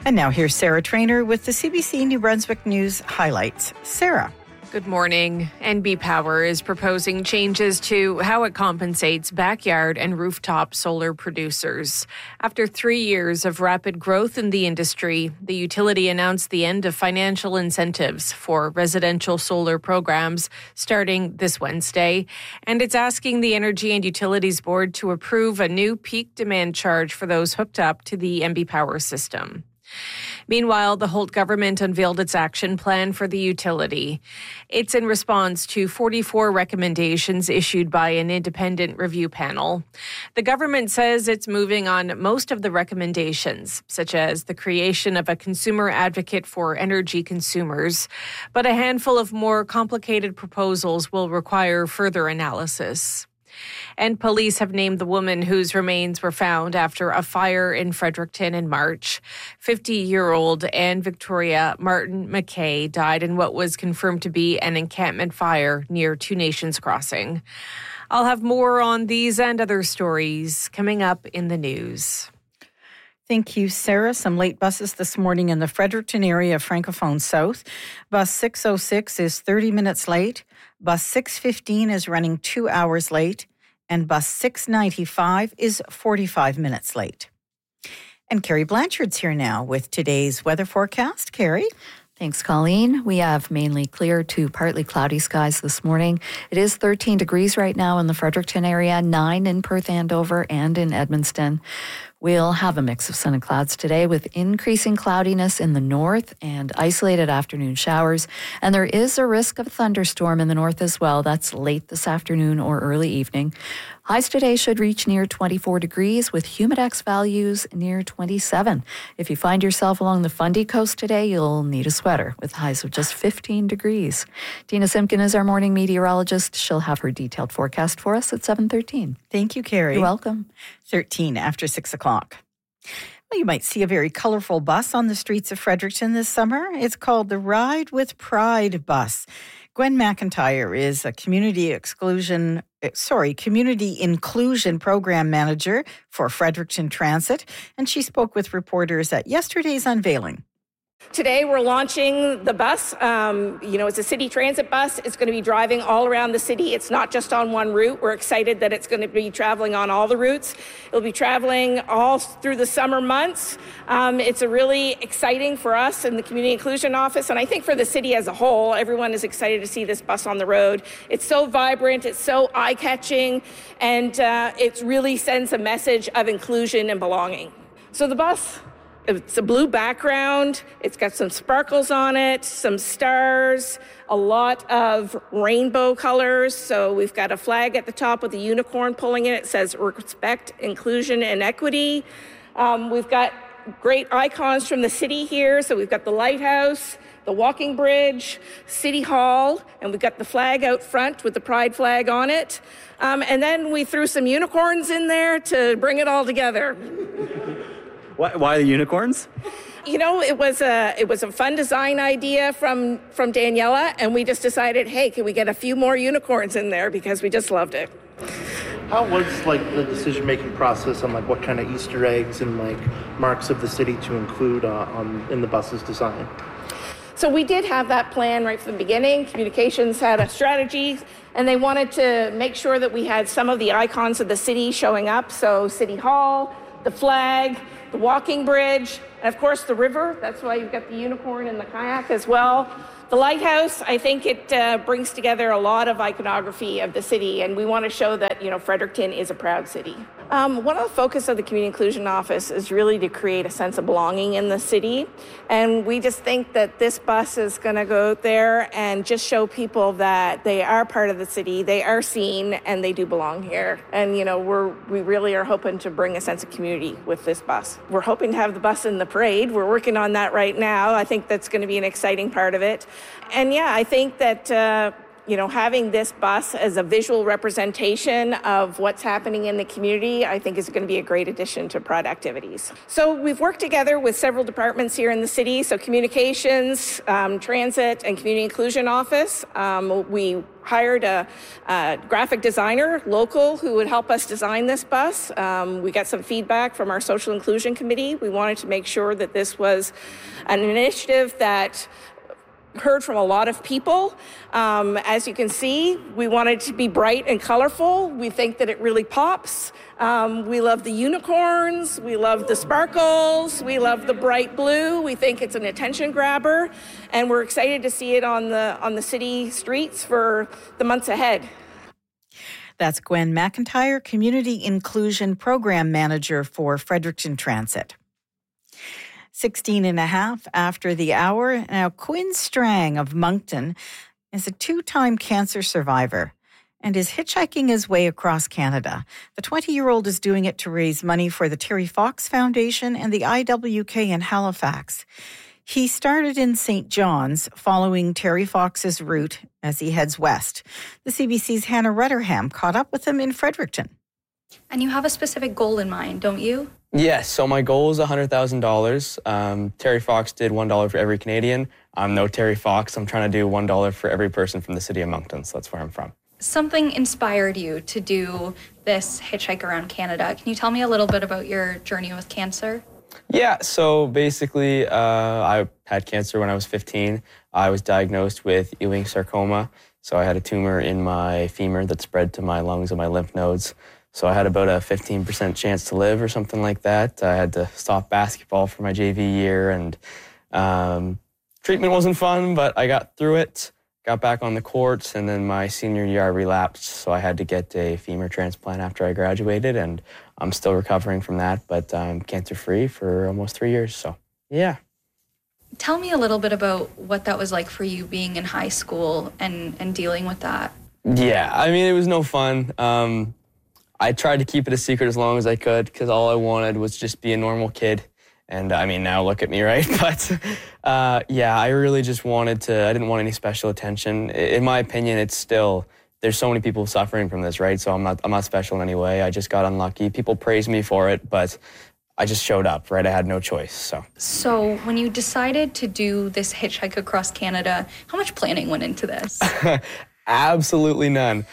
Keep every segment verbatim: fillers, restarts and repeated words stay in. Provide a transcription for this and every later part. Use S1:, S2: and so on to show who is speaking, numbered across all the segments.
S1: And now here's Sarah Trainer with the C B C New Brunswick News highlights. Sarah.
S2: Good morning. N B Power is proposing changes to how it compensates backyard and rooftop solar producers. After three years of rapid growth in the industry, the utility announced the end of financial incentives for residential solar programs starting this Wednesday. And it's asking the Energy and Utilities Board to approve a new peak demand charge for those hooked up to the N B Power system. Meanwhile, the Holt government unveiled its action plan for the utility. It's in response to forty-four recommendations issued by an independent review panel. The government says it's moving on most of the recommendations, such as the creation of a consumer advocate for energy consumers, but a handful of more complicated proposals will require further analysis. And police have named the woman whose remains were found after a fire in Fredericton in March. fifty-year-old Anne Victoria Martin McKay died in what was confirmed to be an encampment fire near Two Nations Crossing. I'll have more on these and other stories coming up in the news.
S1: Thank you, Sarah. Some late buses this morning in the Fredericton area of Francophone South. Bus six oh six is thirty minutes late. Bus six fifteen is running two hours late. And bus six ninety-five is forty-five minutes late. And Carrie Blanchard's here now with today's weather forecast. Carrie?
S3: Thanks, Colleen. We have mainly clear to partly cloudy skies this morning. It is thirteen degrees right now in the Fredericton area, nine in Perth Andover and in Edmundston. We'll have a mix of sun and clouds today with increasing cloudiness in the north and isolated afternoon showers. And there is a risk of a thunderstorm in the north as well. That's late this afternoon or early evening. Highs today should reach near twenty-four degrees with humidex values near twenty-seven. If you find yourself along the Fundy Coast today, you'll need a sweater with highs of just fifteen degrees. Tina Simpkin is our morning meteorologist. She'll have her detailed forecast for us at seven thirteen.
S1: Thank you, Carrie.
S3: You're welcome.
S1: thirteen after six o'clock. Well, you might see a very colorful bus on the streets of Fredericton this summer. It's called the Ride with Pride bus. Gwen McIntyre is a community exclusion, sorry, community inclusion program manager for Fredericton Transit, and she spoke with reporters at yesterday's unveiling.
S4: Today we're launching the bus. Um, you know, it's a city transit bus. It's going to be driving all around the city. It's not just on one route. We're excited that it's going to be traveling on all the routes. It'll be traveling all through the summer months. Um, it's a really exciting for us in the Community Inclusion Office, and I think for the city as a whole. Everyone is excited to see this bus on the road. It's so vibrant, it's so eye-catching, and uh, it really sends a message of inclusion and belonging. So the bus, it's a blue background, it's got some sparkles on it, some stars, a lot of rainbow colors. So we've got a flag at the top with a unicorn pulling it. It says respect, inclusion, and equity. Um, we've got great icons from the city here. So we've got the lighthouse, the walking bridge, City Hall, and we've got the flag out front with the pride flag on it. Um, and then we threw some unicorns in there to bring it all together.
S5: Why, why the unicorns?
S4: You know, it was a it was a fun design idea from from Daniela, and we just decided, hey, can we get a few more unicorns in there because we just loved it.
S6: How was like the decision-making process on like what kind of Easter eggs and like marks of the city to include uh, on in the bus's design?
S4: So we did have that plan right from the beginning. Communications had a strategy, and they wanted to make sure that we had some of the icons of the city showing up. So City Hall, the flag, the walking bridge, and of course the river. That's why you've got the unicorn and the kayak as well. The lighthouse, I think it uh, brings together a lot of iconography of the city, and we want to show that, you know, Fredericton is a proud city. Um, one of the focus of the Community Inclusion Office is really to create a sense of belonging in the city, and we just think that this bus is going to go out there and just show people that they are part of the city, they are seen, and they do belong here. And, you know, we're we really are hoping to bring a sense of community with this bus. We're hoping to have the bus in the parade. We're working on that right now. I think that's going to be an exciting part of it. And yeah, I think that, uh, you know, having this bus as a visual representation of what's happening in the community, I think is going to be a great addition to Pride activities. So we've worked together with several departments here in the city, so communications, um, transit, and community inclusion office. Um, we hired a, a graphic designer, local, who would help us design this bus. Um, we got some feedback from our social inclusion committee. We wanted to make sure that this was an initiative that heard from a lot of people. Um, as you can see, we wanted to be bright and colorful. We think that it really pops. Um, we love the unicorns. We love the sparkles. We love the bright blue. We think it's an attention grabber, and we're excited to see it on the on the city streets for the months ahead.
S1: That's Gwen McIntyre, Community Inclusion Program Manager for Fredericton Transit. sixteen and a half after the hour. Now, Quinn Strang of Moncton is a two-time cancer survivor and is hitchhiking his way across Canada. The twenty-year-old is doing it to raise money for the Terry Fox Foundation and the I W K in Halifax. He started in Saint John's, following Terry Fox's route as he heads west. The C B C's Hannah Rutterham caught up with him in Fredericton.
S7: And you have a specific goal in mind, don't you?
S8: Yes, so my goal is one hundred thousand dollars. Um, Terry Fox did one dollar for every Canadian. I'm no Terry Fox. I'm trying to do one dollar for every person from the city of Moncton, so that's where I'm from.
S7: Something inspired you to do this hitchhike around Canada. Can you tell me a little bit about your journey with cancer?
S8: Yeah, so basically, uh, I had cancer when I was fifteen. I was diagnosed with Ewing sarcoma, so I had a tumor in my femur that spread to my lungs and my lymph nodes. So I had about a fifteen percent chance to live or something like that. I had to stop basketball for my J V year, and um, treatment wasn't fun, but I got through it, got back on the court, and then my senior year I relapsed, so I had to get a femur transplant after I graduated, and I'm still recovering from that, but I'm cancer-free for almost three years, so yeah.
S7: Tell me a little bit about what that was like for you being in high school and, and dealing with that. Yeah,
S8: I mean, it was no fun. Um, I tried to keep it a secret as long as I could because all I wanted was just be a normal kid. And I mean, now look at me, right? But uh, yeah, I really just wanted to, I didn't want any special attention. In my opinion, it's still, there's so many people suffering from this, right? So I'm not, I'm not special in any way. I just got unlucky. People praise me for it, but I just showed up, right? I had no choice, so.
S7: So when you decided to do this hitchhike across Canada, how much planning went into this?
S8: Absolutely none.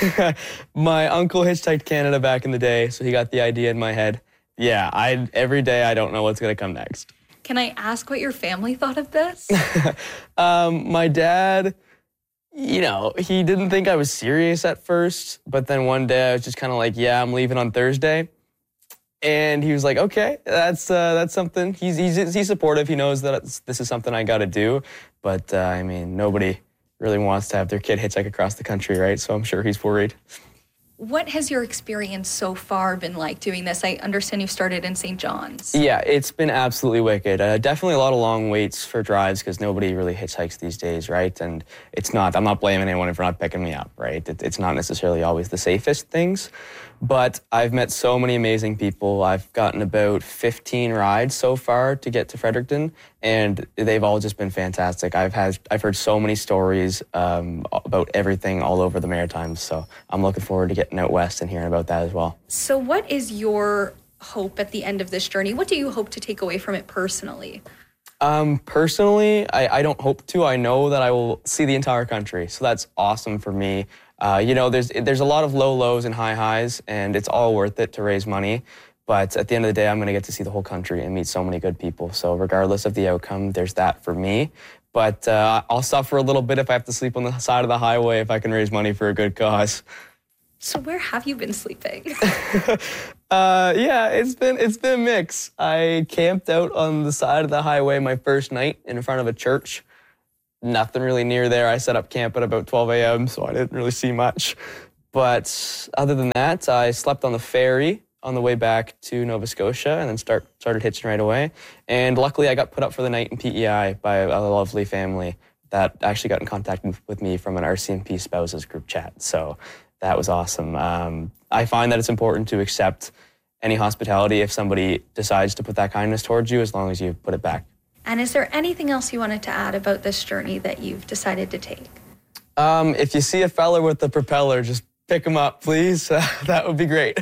S8: My uncle hitchhiked Canada back in the day, so he got the idea in my head. Yeah, I every day I don't know what's going to come next.
S7: Can I ask what your family thought of this?
S8: um, my dad, you know, he didn't think I was serious at first, but then one day I was just kind of like, yeah, I'm leaving on Thursday. And he was like, okay, that's uh, that's something. He's, he's he's supportive. He knows that it's, this is something I got to do. But, uh, I mean, nobody really wants to have their kid hitchhike across the country, right? So I'm sure he's worried.
S7: What has your experience so far been like doing this? I understand you started in Saint John's.
S8: Yeah, it's been absolutely wicked. Uh, definitely a lot of long waits for drives because nobody really hitchhikes these days, right? And it's not, I'm not blaming anyone for not picking me up, right? It, it's not necessarily always the safest things, but I've met so many amazing people. I've gotten about fifteen rides so far to get to Fredericton, and they've all just been fantastic. I've had, I've heard so many stories um, about everything all over the Maritimes, so I'm looking forward to getting out west and hearing about that as well.
S7: So what is your hope at the end of this journey? What do you hope to take away from it personally?
S8: Um, personally, I, I don't hope to. I know that I will see the entire country, so that's awesome for me. Uh, you know, there's there's a lot of low lows and high highs, and it's all worth it to raise money. But at the end of the day, I'm going to get to see the whole country and meet so many good people. So regardless of the outcome, there's that for me. But uh, I'll suffer a little bit if I have to sleep on the side of the highway if I can raise money for a good cause.
S7: So where have you been sleeping?
S8: uh, yeah, it's been it's been a mix. I camped out on the side of the highway my first night in front of a church. Nothing really near there. I set up camp at about twelve a.m., so I didn't really see much. But other than that, I slept on the ferry on the way back to Nova Scotia and then start started hitching right away. And luckily, I got put up for the night in P E I by a lovely family that actually got in contact with me from an R C M P spouses group chat. So that was awesome. Um, I find that it's important to accept any hospitality if somebody decides to put that kindness towards you, as long as you put it back.
S7: And is there anything else you wanted to add about this journey that you've decided to take?
S8: Um, if you see a fella with the propeller, just pick him up, please. Uh, that would be great.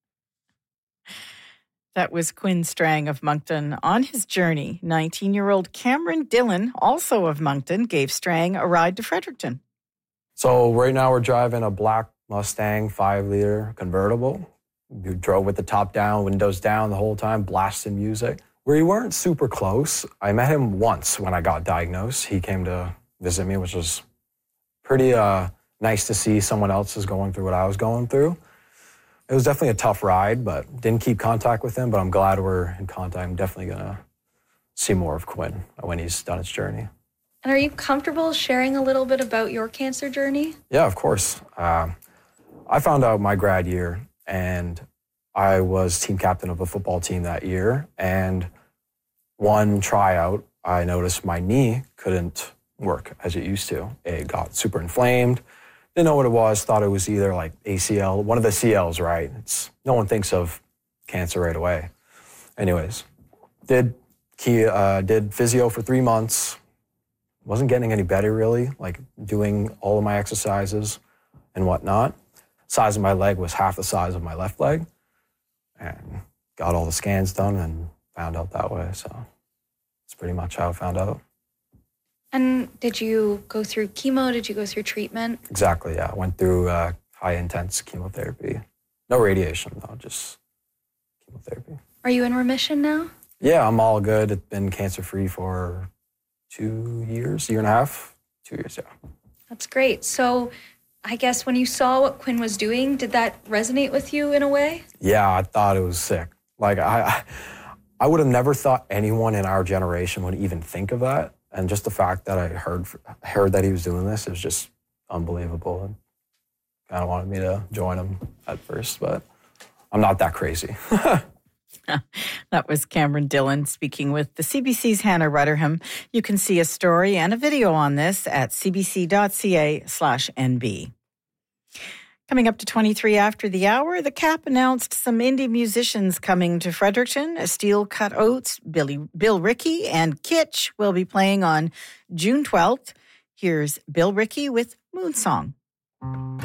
S1: That was Quinn Strang of Moncton on his journey. nineteen-year-old Cameron Dillon, also of Moncton, gave Strang a ride to Fredericton.
S9: So right now we're driving a black Mustang five liter convertible. We drove with the top down, windows down the whole time, blasting music. We weren't super close. I met him once when I got diagnosed. He came to visit me, which was pretty uh, nice to see someone else is going through what I was going through. It was definitely a tough ride, but didn't keep contact with him, but I'm glad we're in contact. I'm definitely gonna see more of Quinn when he's done his journey.
S7: And are you comfortable sharing a little bit about your cancer journey?
S9: Yeah, of course. Uh, I found out my grad year, and I was team captain of a football team that year. And one tryout, I noticed my knee couldn't work as it used to. It got super inflamed. Didn't know what it was. Thought it was either like A C L, one of the C Ls, right? It's no one thinks of cancer right away. Anyways, did key, uh, did physio for three months. Wasn't getting any better really. Like doing all of my exercises and whatnot. Size of my leg was half the size of my left leg, and got all the scans done and found out that way. So that's pretty much how I found out.
S7: And did you go through chemo? Did you go through treatment?
S9: Exactly, yeah. I went through uh, high-intense chemotherapy. No radiation, though, just chemotherapy.
S7: Are you in remission now?
S9: Yeah, I'm all good. It's been cancer-free for two years, year and a half, two years, yeah.
S7: That's great. So I guess when you saw what Quinn was doing, did that resonate with you in a way?
S9: Yeah, I thought it was sick. Like, I, I would have never thought anyone in our generation would even think of that. And just the fact that I heard heard that he was doing this is just unbelievable. And kind of wanted me to join him at first, but I'm not that crazy.
S1: That was Cameron Dillon speaking with the C B C's Hannah Rutterham. You can see a story and a video on this at cbc.ca slash NB. Coming up to twenty-three after the hour, the Cap announced some indie musicians coming to Fredericton. Steel Cut Oats, Billy, Bill Rickey, and Kitsch will be playing on June twelfth. Here's Bill Rickey with Moonsong.